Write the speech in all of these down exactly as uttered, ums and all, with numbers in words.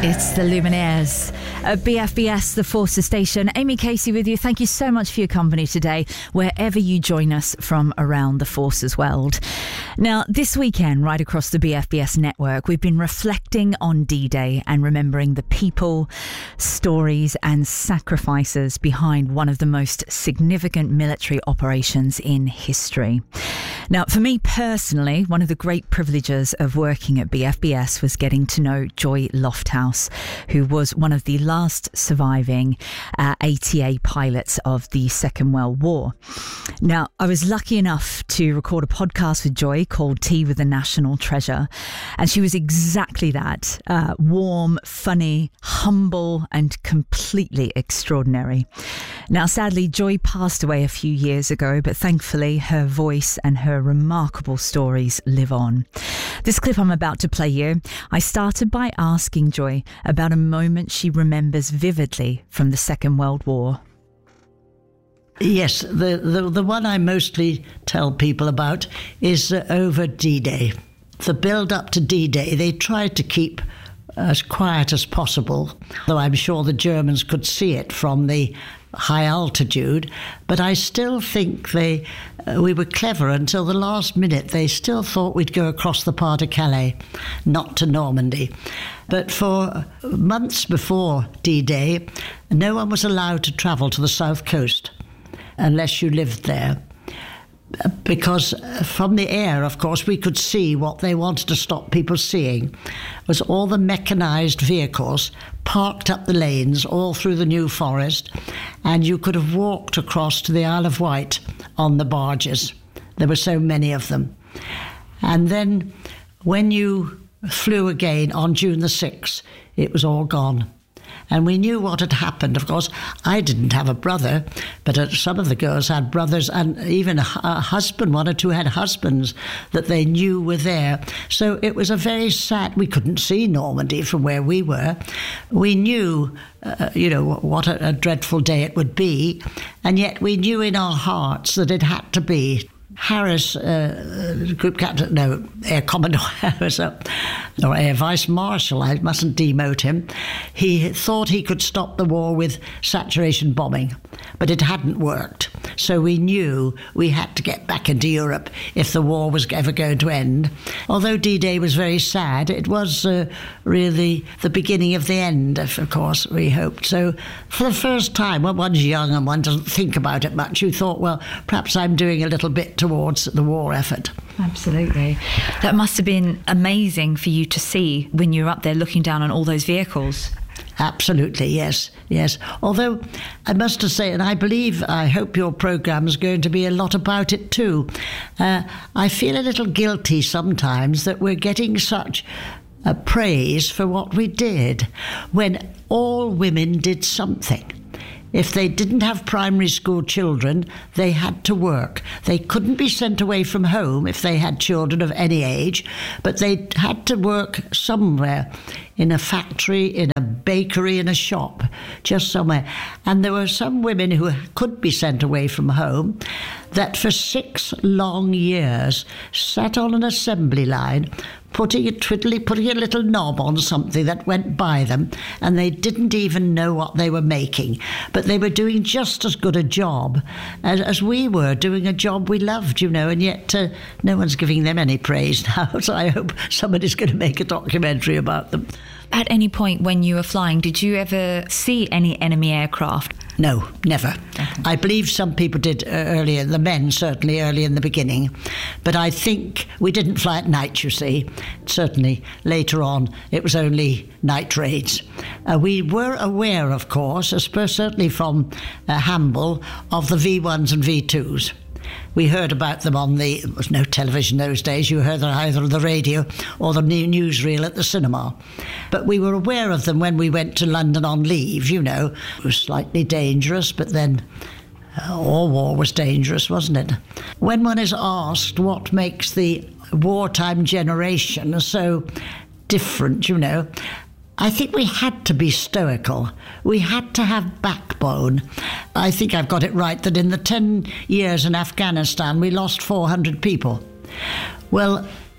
It's the Lumineers at B F B S, the Forces Station. Amy Casey with you. Thank you so much for your company today, wherever you join us from around the Forces world. Now, this weekend, right across the B F B S network, we've been reflecting on D-Day and remembering the people, stories and sacrifices behind one of the most significant military operations in history. Now, for me personally, one of the great privileges of working at B F B S was getting to know Joy Lofthouse, who was one of the last surviving uh, A T A pilots of the Second World War. Now, I was lucky enough to record a podcast with Joy called Tea with a National Treasure, and she was exactly that, uh, warm, funny, humble and completely extraordinary. Now, sadly, Joy passed away a few years ago, but thankfully her voice and her remarkable stories live on. This clip I'm about to play you, I started by asking Joy about a moment she remembers vividly from the Second World War. Yes, the, the, the one I mostly tell people about is uh, over D-Day. The build-up to D-Day, they tried to keep as quiet as possible, though I'm sure the Germans could see it from the high altitude, but I still think they uh, we were clever until the last minute. They still thought we'd go across the Pas de Calais, not to Normandy. But for months before D-Day, no one was allowed to travel to the south coast unless you lived there. Because from the air, of course, we could see what they wanted to stop people seeing was all the mechanised vehicles parked up the lanes all through the New Forest, and you could have walked across to the Isle of Wight on the barges. There were so many of them. And then when you flew again on June the sixth, it was all gone. And we knew what had happened. Of course, I didn't have a brother, but uh, some of the girls had brothers, and even a, a husband, one or two had husbands that they knew were there. So it was a very sad, we couldn't see Normandy from where we were. We knew, uh, you know, what a, a dreadful day it would be, and yet we knew in our hearts that it had to be. Harris, uh, Group Captain, no, Air Commodore Harris, uh, or Air Vice Marshal, I mustn't demote him. He thought he could stop the war with saturation bombing, but it hadn't worked. So we knew we had to get back into Europe if the war was ever going to end. Although D-Day was very sad, it was uh, really the beginning of the end, of course, we hoped. So for the first time, when one's young and one doesn't think about it much, you thought, well, perhaps I'm doing a little bit towards the war effort. Absolutely. That must have been amazing for you to see when you were up there looking down on all those vehicles. Absolutely, yes, yes. Although I must say, and I believe, I hope your programme is going to be a lot about it too, uh, I feel a little guilty sometimes that we're getting such uh, praise for what we did when all women did something. If they didn't have primary school children, they had to work. They couldn't be sent away from home if they had children of any age, but they had to work somewhere, in a factory, in a bakery, in a shop, just somewhere. And there were some women who could be sent away from home that for six long years sat on an assembly line, putting a twiddly, putting a little knob on something that went by them, and they didn't even know what they were making. But they were doing just as good a job as, as we were, doing a job we loved, you know, and yet uh, no one's giving them any praise now. So I hope somebody's going to make a documentary about them. At any point when you were flying, did you ever see any enemy aircraft? No, never. Okay. I believe some people did uh, earlier, the men certainly early in the beginning. But I think we didn't fly at night, you see. Certainly later on, it was only night raids. Uh, we were aware, of course, certainly from uh, Hamble, of the V ones and V twos. We heard about them on the, there was no television those days, you heard them either on the radio or the newsreel at the cinema. But we were aware of them when we went to London on leave, you know. It was slightly dangerous, but then uh, all war was dangerous, wasn't it? When one is asked what makes the wartime generation so different, you know, I think we had to be stoical. We had to have backbone. I think I've got it right that in the ten years in Afghanistan, we lost four hundred people. Well,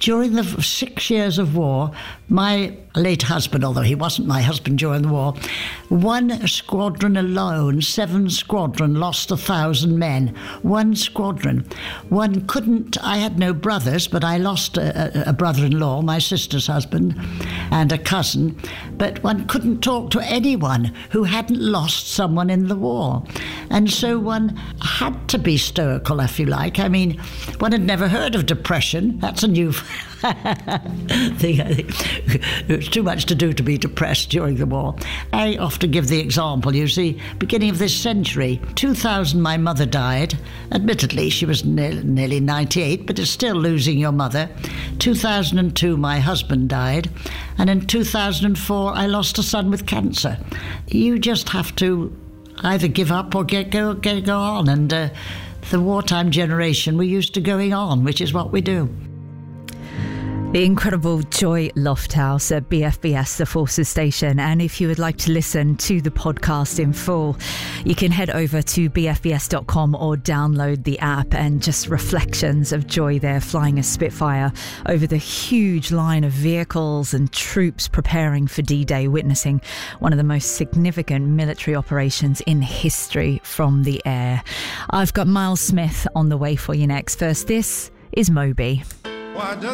during the six years of war, my late husband, although he wasn't my husband during the war, one squadron alone, seven squadron, lost a thousand men. One squadron. One couldn't, I had no brothers, but I lost a, a, a brother-in-law, my sister's husband, and a cousin, but one couldn't talk to anyone who hadn't lost someone in the war. And so one had to be stoical, if you like. I mean, one had never heard of depression. That's a new thing, I think. It's too much to do to be depressed during the war. I often give the example, you see, beginning of this century, two thousand my mother died. Admittedly, she was ne- nearly ninety-eight, but it's still losing your mother. two thousand two, my husband died. And in two thousand four, I lost a son with cancer. You just have to either give up or get go, get, go on. And uh, the wartime generation, we're used to going on, which is what we do. The incredible Joy Lofthouse at B F B S, the Forces Station. And if you would like to listen to the podcast in full, you can head over to b f b s dot com or download the app, and just reflections of Joy there flying a Spitfire over the huge line of vehicles and troops preparing for D-Day, witnessing one of the most significant military operations in history from the air. I've got Miles Smith on the way for you next. First, this is Moby. Why does